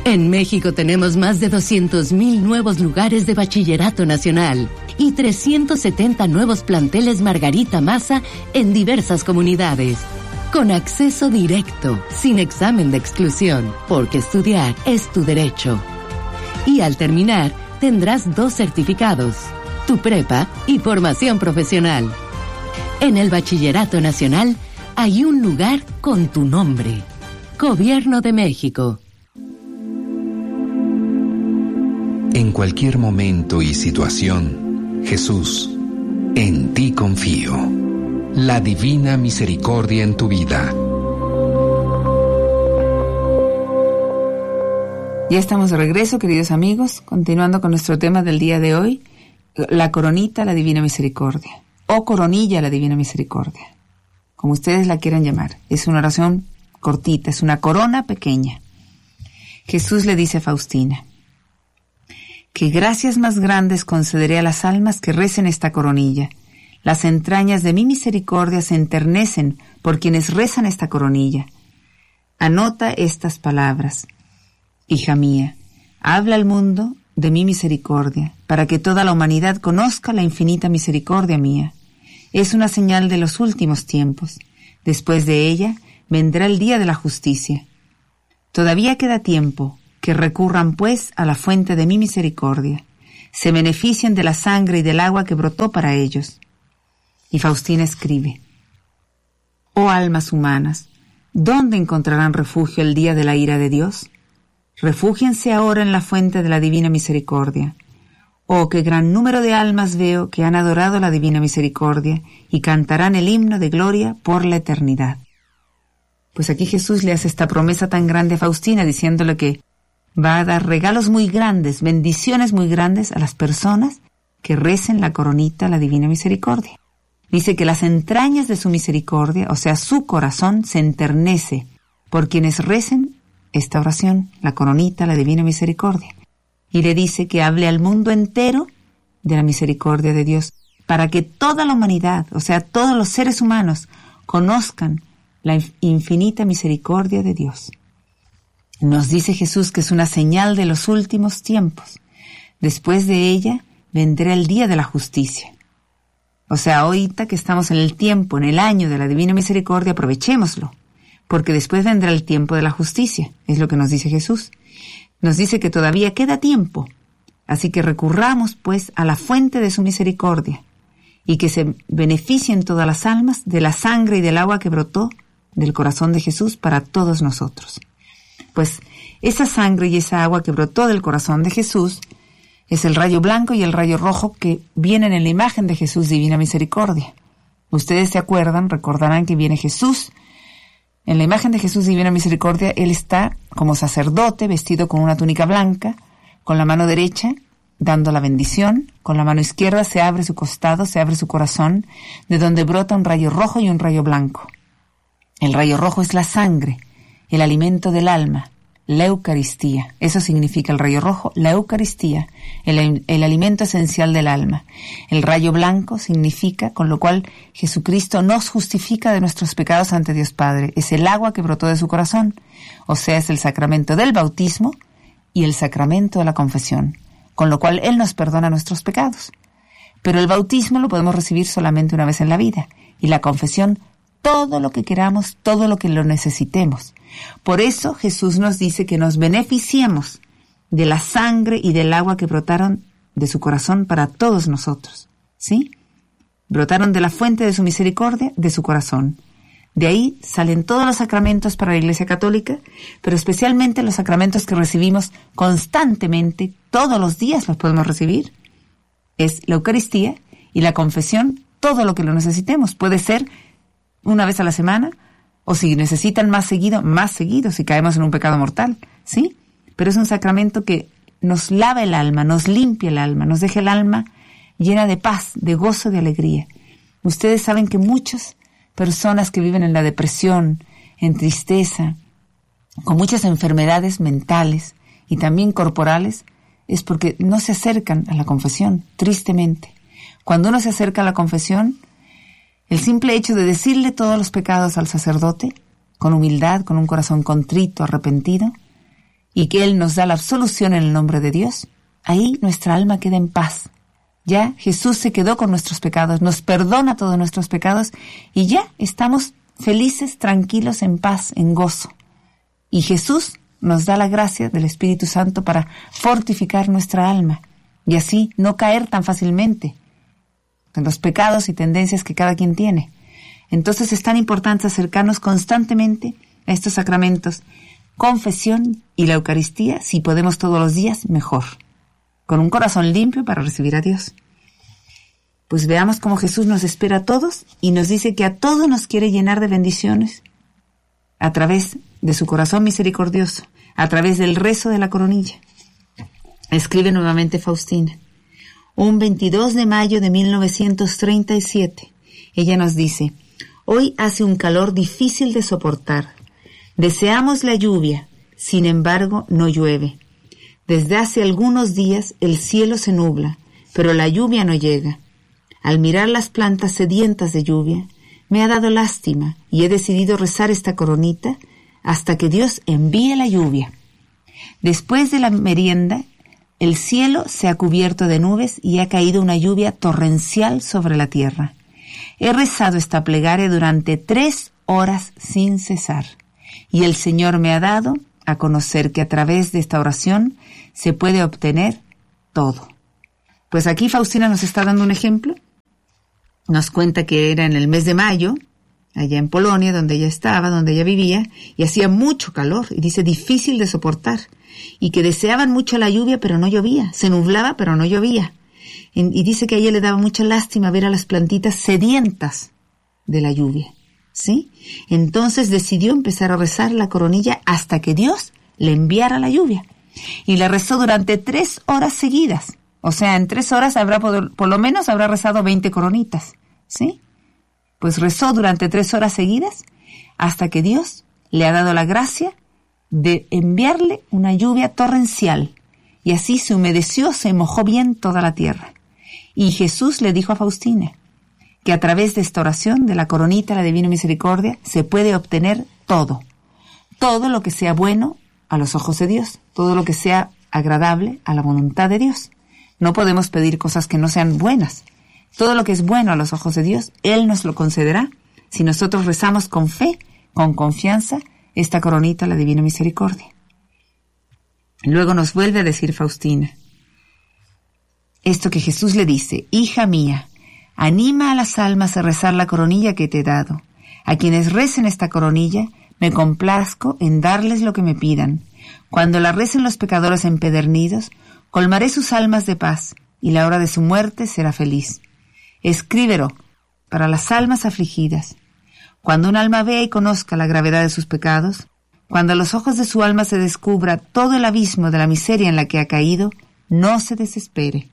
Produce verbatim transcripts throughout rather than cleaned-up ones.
En México tenemos más de doscientos mil nuevos lugares de bachillerato nacional y trescientos setenta nuevos planteles Margarita Maza en diversas comunidades. Con acceso directo, sin examen de exclusión, porque estudiar es tu derecho. Y al terminar, tendrás dos certificados, tu prepa y formación profesional. En el Bachillerato Nacional hay un lugar con tu nombre. Gobierno de México. En cualquier momento y situación, Jesús, en ti confío. La divina misericordia en tu vida. Ya estamos de regreso, queridos amigos, continuando con nuestro tema del día de hoy, la coronita, la divina misericordia, o coronilla, la divina misericordia, como ustedes la quieran llamar. Es una oración cortita, es una corona pequeña. Jesús le dice a Faustina: que gracias más grandes concederé a las almas que recen esta coronilla. Las entrañas de mi misericordia se enternecen por quienes rezan esta coronilla. Anota estas palabras. Hija mía, habla al mundo de mi misericordia, para que toda la humanidad conozca la infinita misericordia mía. Es una señal de los últimos tiempos. Después de ella vendrá el día de la justicia. Todavía queda tiempo. Que recurran, pues, a la fuente de mi misericordia. Se beneficien de la sangre y del agua que brotó para ellos. Y Faustina escribe: Oh almas humanas, ¿dónde encontrarán refugio el día de la ira de Dios? Refúgiense ahora en la fuente de la divina misericordia. Oh, qué gran número de almas veo que han adorado la divina misericordia y cantarán el himno de gloria por la eternidad. Pues aquí Jesús le hace esta promesa tan grande a Faustina, diciéndole que va a dar regalos muy grandes, bendiciones muy grandes a las personas que recen la coronita, la divina misericordia. Dice que las entrañas de su misericordia, o sea, su corazón, se enternece por quienes recen esta oración, la coronita, la divina misericordia. Y le dice que hable al mundo entero de la misericordia de Dios, para que toda la humanidad, o sea, todos los seres humanos, conozcan la infinita misericordia de Dios. Nos dice Jesús que es una señal de los últimos tiempos. Después de ella vendrá el día de la justicia. O sea, ahorita que estamos en el tiempo, en el año de la divina misericordia, aprovechémoslo, porque después vendrá el tiempo de la justicia, es lo que nos dice Jesús. Nos dice que todavía queda tiempo, así que recurramos pues a la fuente de su misericordia y que se beneficien todas las almas de la sangre y del agua que brotó del corazón de Jesús para todos nosotros. Pues esa sangre y esa agua que brotó del corazón de Jesús es el rayo blanco y el rayo rojo que vienen en la imagen de Jesús Divina Misericordia. Ustedes se acuerdan, recordarán que viene Jesús. En la imagen de Jesús Divina Misericordia, Él está como sacerdote, vestido con una túnica blanca, con la mano derecha dando la bendición, con la mano izquierda se abre su costado, se abre su corazón, de donde brota un rayo rojo y un rayo blanco. El rayo rojo es la sangre, el alimento del alma, la Eucaristía. Eso significa el rayo rojo, la Eucaristía, el, el alimento esencial del alma. El rayo blanco significa, con lo cual Jesucristo nos justifica de nuestros pecados ante Dios Padre. Es el agua que brotó de su corazón, o sea, es el sacramento del bautismo y el sacramento de la confesión, con lo cual Él nos perdona nuestros pecados. Pero el bautismo lo podemos recibir solamente una vez en la vida, y la confesión todo lo que queramos, todo lo que lo necesitemos. Por eso Jesús nos dice que nos beneficiemos de la sangre y del agua que brotaron de su corazón para todos nosotros, ¿sí? Brotaron de la fuente de su misericordia, de su corazón. De ahí salen todos los sacramentos para la Iglesia Católica, pero especialmente los sacramentos que recibimos constantemente, todos los días los podemos recibir. Es la Eucaristía y la confesión, todo lo que lo necesitemos. Puede ser una vez a la semana, o si necesitan más seguido, más seguido, si caemos en un pecado mortal, ¿sí? Pero es un sacramento que nos lava el alma, nos limpia el alma, nos deja el alma llena de paz, de gozo, de alegría. Ustedes saben que muchas personas que viven en la depresión, en tristeza, con muchas enfermedades mentales y también corporales, es porque no se acercan a la confesión, tristemente. Cuando uno se acerca a la confesión, el simple hecho de decirle todos los pecados al sacerdote, con humildad, con un corazón contrito, arrepentido, y que Él nos da la absolución en el nombre de Dios, ahí nuestra alma queda en paz. Ya Jesús se quedó con nuestros pecados, nos perdona todos nuestros pecados y ya estamos felices, tranquilos, en paz, en gozo. Y Jesús nos da la gracia del Espíritu Santo para fortificar nuestra alma y así no caer tan fácilmente en los pecados y tendencias que cada quien tiene. Entonces es tan importante acercarnos constantemente a estos sacramentos, confesión y la Eucaristía, si podemos todos los días, mejor, con un corazón limpio para recibir a Dios. Pues veamos cómo Jesús nos espera a todos y nos dice que a todos nos quiere llenar de bendiciones a través de su corazón misericordioso, a través del rezo de la coronilla. Escribe nuevamente Faustina. Un veintidós de mayo de mil novecientos treinta y siete, ella nos dice: hoy hace un calor difícil de soportar. Deseamos la lluvia, sin embargo no llueve. Desde hace algunos días el cielo se nubla, pero la lluvia no llega. Al mirar las plantas sedientas de lluvia, me ha dado lástima y he decidido rezar esta coronita hasta que Dios envíe la lluvia. Después de la merienda, el cielo se ha cubierto de nubes y ha caído una lluvia torrencial sobre la tierra. He rezado esta plegaria durante tres horas sin cesar, y el Señor me ha dado a conocer que a través de esta oración se puede obtener todo. Pues aquí Faustina nos está dando un ejemplo. Nos cuenta que era en el mes de mayo, allá en Polonia, donde ella estaba, donde ella vivía, y hacía mucho calor, y dice difícil de soportar, y que deseaban mucho la lluvia, pero no llovía, se nublaba, pero no llovía. Y dice que a ella le daba mucha lástima ver a las plantitas sedientas de la lluvia, ¿sí? Entonces decidió empezar a rezar la coronilla hasta que Dios le enviara la lluvia. Y la rezó durante tres horas seguidas. O sea, en tres horas habrá, por, por lo menos habrá rezado veinte coronitas, ¿sí? Pues rezó durante tres horas seguidas hasta que Dios le ha dado la gracia de enviarle una lluvia torrencial. Y así se humedeció, se mojó bien toda la tierra. Y Jesús le dijo a Faustina que a través de esta oración de la coronita, la Divina Misericordia, se puede obtener todo. Todo lo que sea bueno a los ojos de Dios, todo lo que sea agradable a la voluntad de Dios. No podemos pedir cosas que no sean buenas. Todo lo que es bueno a los ojos de Dios, Él nos lo concederá si nosotros rezamos con fe, con confianza, esta coronita, la Divina Misericordia. Luego nos vuelve a decir Faustina esto que Jesús le dice: hija mía, anima a las almas a rezar la coronilla que te he dado. A quienes recen esta coronilla, me complazco en darles lo que me pidan. Cuando la recen los pecadores empedernidos, colmaré sus almas de paz, y la hora de su muerte será feliz. Escríbelo para las almas afligidas. Cuando un alma vea y conozca la gravedad de sus pecados, cuando a los ojos de su alma se descubra todo el abismo de la miseria en la que ha caído, no se desespere,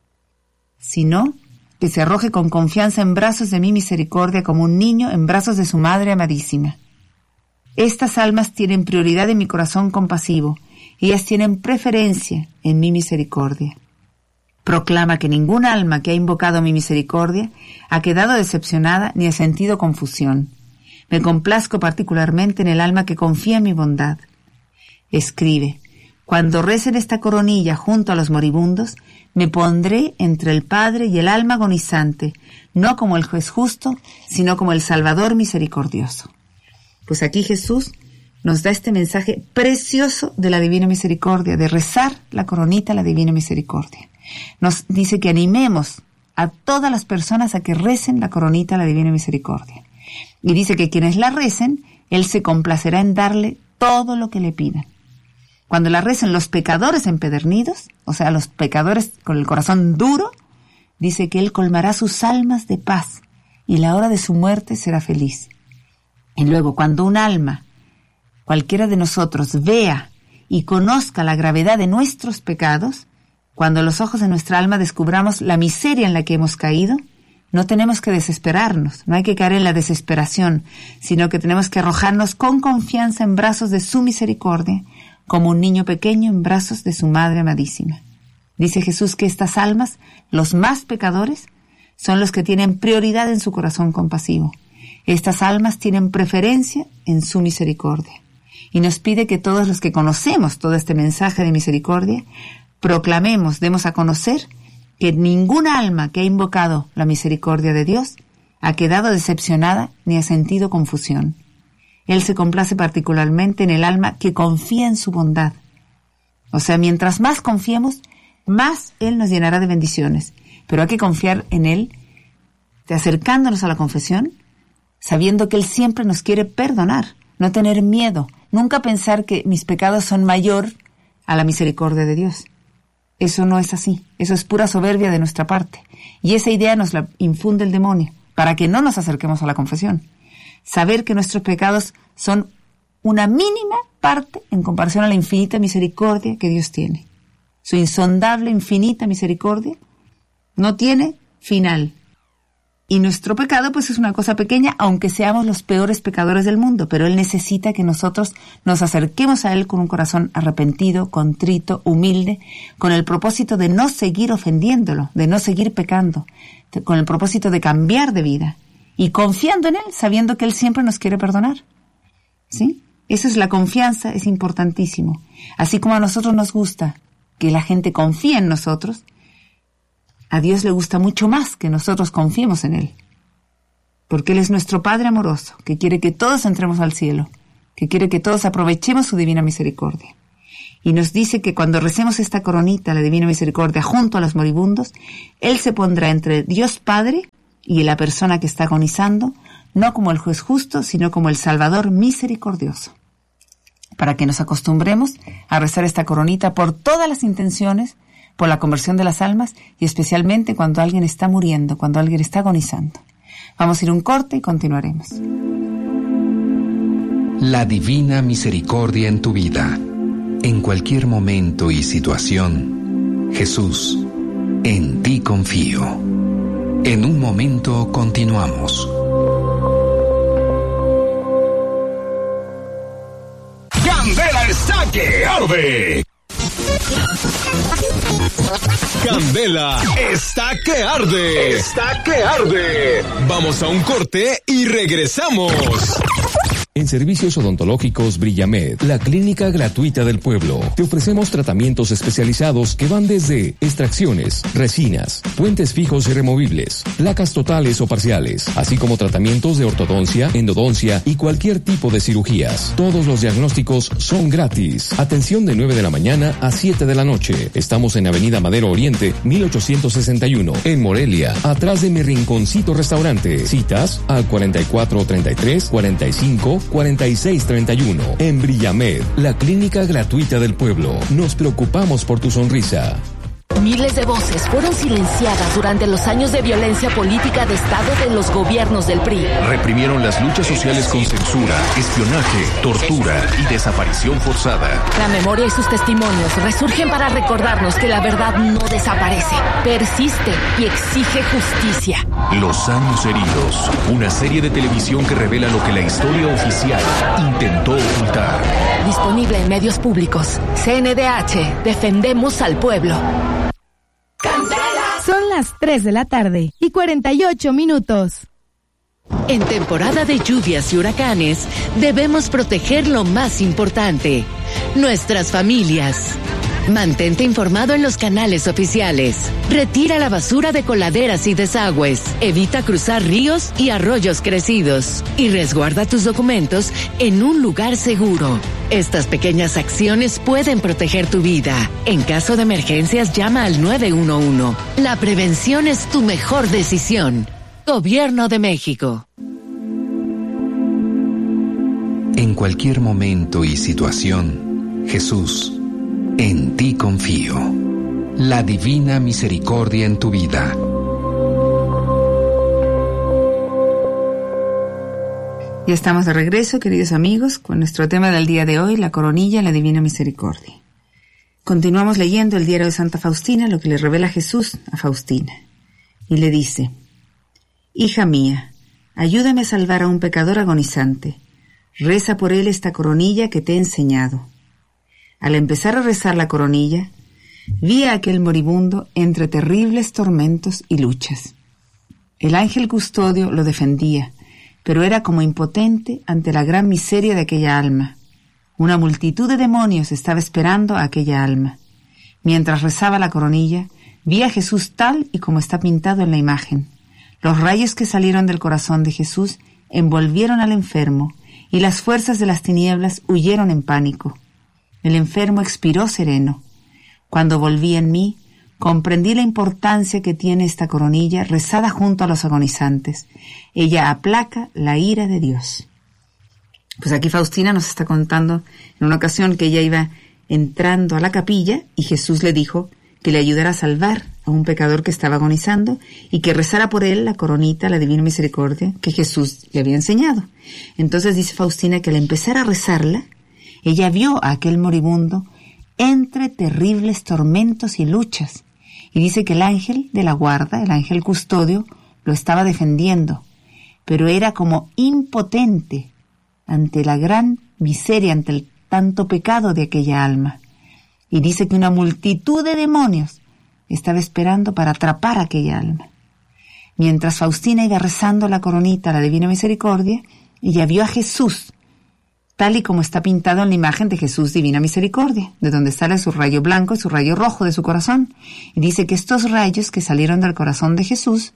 sino que se arroje con confianza en brazos de mi misericordia como un niño en brazos de su madre amadísima. Estas almas tienen prioridad en mi corazón compasivo, ellas tienen preferencia en mi misericordia. Proclama que ningún alma que ha invocado mi misericordia ha quedado decepcionada ni ha sentido confusión. Me complazco particularmente en el alma que confía en mi bondad. Escribe: cuando recen esta coronilla junto a los moribundos, me pondré entre el Padre y el alma agonizante, no como el juez justo, sino como el Salvador misericordioso. Pues aquí Jesús nos da este mensaje precioso de la Divina Misericordia, de rezar la coronita, la Divina Misericordia. Nos dice que animemos a todas las personas a que recen la coronita, la Divina Misericordia. Y dice que quienes la recen, Él se complacerá en darle todo lo que le pidan. Cuando la recen los pecadores empedernidos, o sea, los pecadores con el corazón duro, dice que Él colmará sus almas de paz y la hora de su muerte será feliz. Y luego, cuando un alma, cualquiera de nosotros, vea y conozca la gravedad de nuestros pecados, cuando los ojos de nuestra alma descubramos la miseria en la que hemos caído, no tenemos que desesperarnos, no hay que caer en la desesperación, sino que tenemos que arrojarnos con confianza en brazos de su misericordia, como un niño pequeño en brazos de su madre amadísima. Dice Jesús que estas almas, los más pecadores, son los que tienen prioridad en su corazón compasivo. Estas almas tienen preferencia en su misericordia. y nos pide que todos los que conocemos todo este mensaje de misericordia, proclamemos, demos a conocer que ninguna alma que ha invocado la misericordia de Dios ha quedado decepcionada ni ha sentido confusión. Él se complace particularmente en el alma que confía en su bondad. O sea, mientras más confiemos, más Él nos llenará de bendiciones. Pero hay que confiar en Él, acercándonos a la confesión, sabiendo que Él siempre nos quiere perdonar, no tener miedo, nunca pensar que mis pecados son mayor a la misericordia de Dios. Eso no es así, eso es pura soberbia de nuestra parte. Y esa idea nos la infunde el demonio, para que no nos acerquemos a la confesión. Saber que nuestros pecados son una mínima parte en comparación a la infinita misericordia que Dios tiene. Su insondable, infinita misericordia no tiene final. Y nuestro pecado pues es una cosa pequeña, aunque seamos los peores pecadores del mundo, pero Él necesita que nosotros nos acerquemos a Él con un corazón arrepentido, contrito, humilde, con el propósito de no seguir ofendiéndolo, de no seguir pecando, de, con el propósito de cambiar de vida y confiando en Él, sabiendo que Él siempre nos quiere perdonar. ¿Sí? Esa es la confianza, es importantísimo. Así como a nosotros nos gusta que la gente confíe en nosotros, a Dios le gusta mucho más que nosotros confiemos en Él. Porque Él es nuestro Padre amoroso, que quiere que todos entremos al cielo, que quiere que todos aprovechemos su divina misericordia. Y nos dice que cuando recemos esta coronita, la divina misericordia, junto a los moribundos, Él se pondrá entre Dios Padre y la persona que está agonizando, no como el juez justo, sino como el Salvador misericordioso. Para que nos acostumbremos a rezar esta coronita por todas las intenciones, por la conversión de las almas y especialmente cuando alguien está muriendo, cuando alguien está agonizando. Vamos a ir a un corte y continuaremos. La divina misericordia en tu vida, en cualquier momento y situación. Jesús, en ti confío. En un momento continuamos. ¡Candela está que arde! Candela está que arde. Está que arde. Vamos a un corte y regresamos. En Servicios Odontológicos Brillamed, la clínica gratuita del pueblo, te ofrecemos tratamientos especializados que van desde extracciones, resinas, puentes fijos y removibles, placas totales o parciales, así como tratamientos de ortodoncia, endodoncia y cualquier tipo de cirugías. Todos los diagnósticos son gratis. Atención de nueve de la mañana a siete de la noche. Estamos en Avenida Madero Oriente, mil ochocientos sesenta y uno, en Morelia, atrás de mi rinconcito restaurante. Citas al cuarenta y cuatro treinta y tres, cuarenta y cinco, cuarenta y seis treinta y uno. En Brillamed, la clínica gratuita del pueblo. Nos preocupamos por tu sonrisa. Miles de voces fueron silenciadas durante los años de violencia política de Estado de los gobiernos del P R I. Reprimieron las luchas sociales con censura, espionaje, tortura y desaparición forzada. La memoria y sus testimonios resurgen para recordarnos que la verdad no desaparece, persiste y exige justicia. Los años heridos, una serie de televisión que revela lo que la historia oficial intentó ocultar. Disponible en medios públicos. C N D H, defendemos al pueblo. Son las tres de la tarde y cuarenta y ocho minutos. En temporada de lluvias y huracanes, debemos proteger lo más importante, nuestras familias. Mantente informado en los canales oficiales. Retira la basura de coladeras y desagües. Evita cruzar ríos y arroyos crecidos. Y resguarda tus documentos en un lugar seguro. Estas pequeñas acciones pueden proteger tu vida. En caso de emergencias, llama al nueve uno uno. La prevención es tu mejor decisión. Gobierno de México. En cualquier momento y situación, Jesús, en ti confío. La divina misericordia en tu vida. Ya estamos de regreso, queridos amigos, con nuestro tema del día de hoy, la coronilla, la divina misericordia. Continuamos leyendo el diario de Santa Faustina, lo que le revela Jesús a Faustina. Y le dice: Hija mía, ayúdame a salvar a un pecador agonizante. Reza por él esta coronilla que te he enseñado. Al empezar a rezar la coronilla, vi a aquel moribundo entre terribles tormentos y luchas. El ángel custodio lo defendía, pero era como impotente ante la gran miseria de aquella alma. Una multitud de demonios estaba esperando a aquella alma. Mientras rezaba la coronilla, vi a Jesús tal y como está pintado en la imagen. Los rayos que salieron del corazón de Jesús envolvieron al enfermo, y las fuerzas de las tinieblas huyeron en pánico. El enfermo expiró sereno. Cuando volví en mí, comprendí la importancia que tiene esta coronilla rezada junto a los agonizantes. Ella aplaca la ira de Dios. Pues aquí Faustina nos está contando en una ocasión que ella iba entrando a la capilla y Jesús le dijo que le ayudara a salvar a un pecador que estaba agonizando y que rezara por él la coronita, la Divina Misericordia, que Jesús le había enseñado. Entonces dice Faustina que al empezar a rezarla, ella vio a aquel moribundo entre terribles tormentos y luchas. Y dice que el ángel de la guarda, el ángel custodio, lo estaba defendiendo, pero era como impotente ante la gran miseria, ante el tanto pecado de aquella alma. Y dice que una multitud de demonios estaba esperando para atrapar a aquella alma. Mientras Faustina iba rezando la coronita a la Divina Misericordia, ella vio a Jesús, tal y como está pintado en la imagen de Jesús Divina Misericordia, de donde sale su rayo blanco y su rayo rojo de su corazón. Y dice que estos rayos que salieron del corazón de Jesús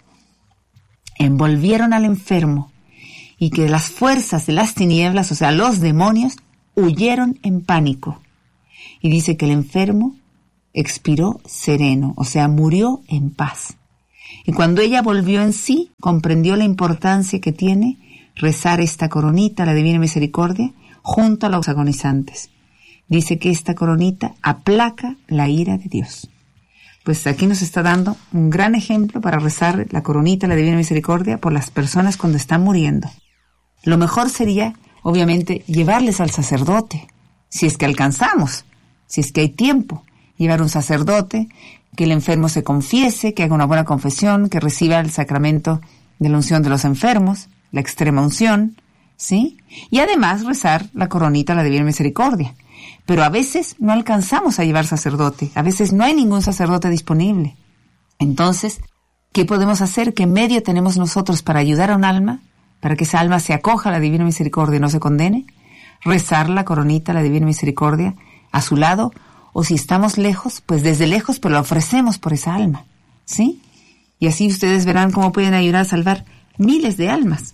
envolvieron al enfermo y que las fuerzas de las tinieblas, o sea, los demonios, huyeron en pánico. Y dice que el enfermo expiró sereno, o sea, murió en paz. Y cuando ella volvió en sí, comprendió la importancia que tiene rezar esta coronita, la Divina Misericordia, junto a los agonizantes. Dice que esta coronita aplaca la ira de Dios. Pues aquí nos está dando un gran ejemplo para rezar la coronita, la Divina Misericordia, por las personas cuando están muriendo. Lo mejor sería, obviamente, llevarles al sacerdote, si es que alcanzamos, si es que hay tiempo, llevar un sacerdote, que el enfermo se confiese, que haga una buena confesión, que reciba el sacramento de la unción de los enfermos, la extrema unción, ¿sí? Y además rezar la coronita, la Divina Misericordia. Pero a veces no alcanzamos a llevar sacerdote, a veces no hay ningún sacerdote disponible. Entonces, ¿qué podemos hacer? ¿Qué medio tenemos nosotros para ayudar a un alma, para que esa alma se acoja a la Divina Misericordia y no se condene? Rezar la coronita, la Divina Misericordia, a su lado, o si estamos lejos, pues desde lejos, pero la ofrecemos por esa alma, ¿sí? Y así ustedes verán cómo pueden ayudar a salvar miles de almas.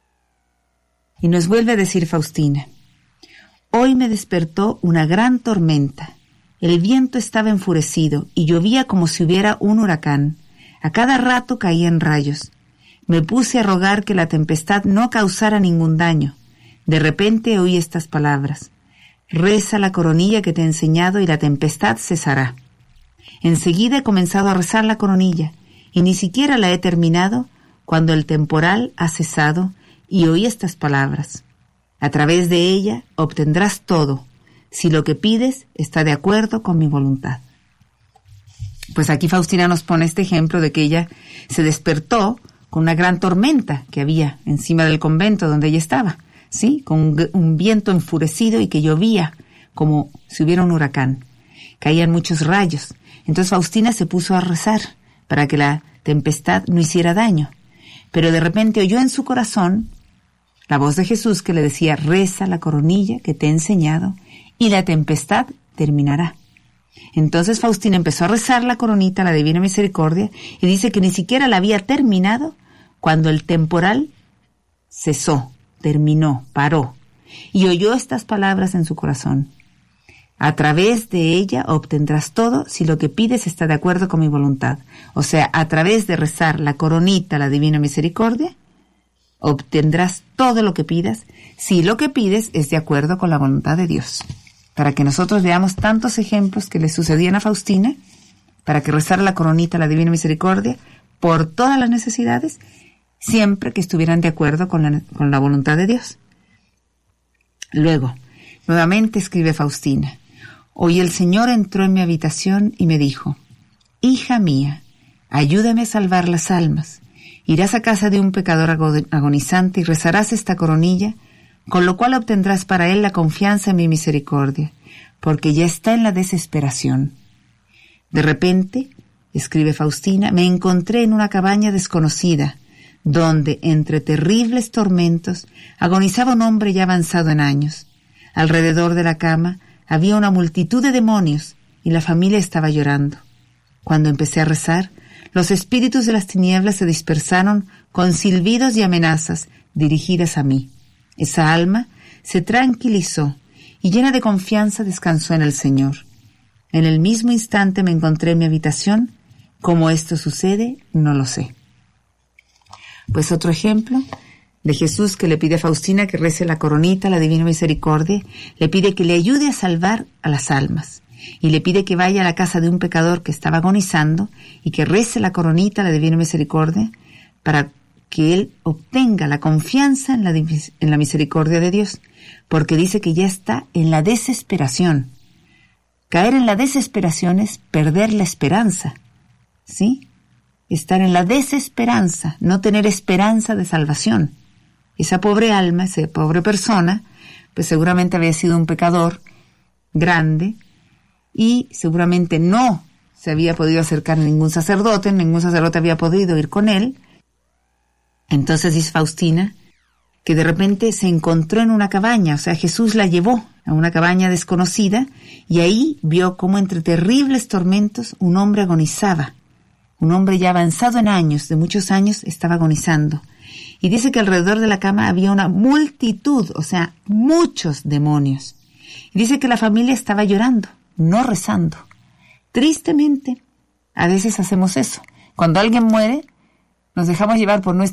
Y nos vuelve a decir Faustina: hoy me despertó una gran tormenta. El viento estaba enfurecido y llovía como si hubiera un huracán. A cada rato caían rayos. Me puse a rogar que la tempestad no causara ningún daño. De repente oí estas palabras: reza la coronilla que te he enseñado y la tempestad cesará. Enseguida he comenzado a rezar la coronilla y ni siquiera la he terminado cuando el temporal ha cesado y oí estas palabras: a través de ella obtendrás todo, si lo que pides está de acuerdo con mi voluntad. Pues aquí Faustina nos pone este ejemplo de que ella se despertó con una gran tormenta que había encima del convento donde ella estaba, ¿sí? Con un, un viento enfurecido y que llovía como si hubiera un huracán. Caían muchos rayos. Entonces Faustina se puso a rezar para que la tempestad no hiciera daño. Pero de repente oyó en su corazón la voz de Jesús que le decía: reza la coronilla que te he enseñado y la tempestad terminará. Entonces Faustina empezó a rezar la coronita, la Divina Misericordia, y dice que ni siquiera la había terminado cuando el temporal cesó, terminó, paró, y oyó estas palabras en su corazón: a través de ella obtendrás todo si lo que pides está de acuerdo con mi voluntad. O sea, a través de rezar la coronita, la Divina Misericordia, obtendrás todo lo que pidas si lo que pides es de acuerdo con la voluntad de Dios. Para que nosotros veamos tantos ejemplos que le sucedían a Faustina, para que rezara la coronita, la Divina Misericordia, por todas las necesidades, siempre que estuvieran de acuerdo con la, con la voluntad de Dios. Luego, nuevamente escribe Faustina: hoy el Señor entró en mi habitación y me dijo: hija mía, ayúdame a salvar las almas. Irás a casa de un pecador agonizante y rezarás esta coronilla, con lo cual obtendrás para él la confianza en mi misericordia, porque ya está en la desesperación. De repente, escribe Faustina, me encontré en una cabaña desconocida, donde, entre terribles tormentos, agonizaba un hombre ya avanzado en años. Alrededor de la cama había una multitud de demonios y la familia estaba llorando. Cuando empecé a rezar, los espíritus de las tinieblas se dispersaron con silbidos y amenazas dirigidas a mí. Esa alma se tranquilizó y llena de confianza descansó en el Señor. En el mismo instante me encontré en mi habitación. ¿Cómo esto sucede? No lo sé. Pues otro ejemplo de Jesús que le pide a Faustina que rece la coronita, la Divina Misericordia, le pide que le ayude a salvar a las almas y le pide que vaya a la casa de un pecador que estaba agonizando y que rece la coronita, la Divina Misericordia, para que él obtenga la confianza en la, en la misericordia de Dios, porque dice que ya está en la desesperación. Caer en la desesperación es perder la esperanza, ¿sí? Estar en la desesperanza, no tener esperanza de salvación. Esa pobre alma, esa pobre persona, pues seguramente había sido un pecador grande y seguramente no se había podido acercar a ningún sacerdote, ningún sacerdote había podido ir con él. Entonces dice Faustina que de repente se encontró en una cabaña, o sea, Jesús la llevó a una cabaña desconocida y ahí vio cómo entre terribles tormentos un hombre agonizaba. Un hombre ya avanzado en años, de muchos años, estaba agonizando. Y dice que alrededor de la cama había una multitud, o sea, muchos demonios. Y dice que la familia estaba llorando, no rezando. Tristemente, a veces hacemos eso. Cuando alguien muere, nos dejamos llevar por nuestra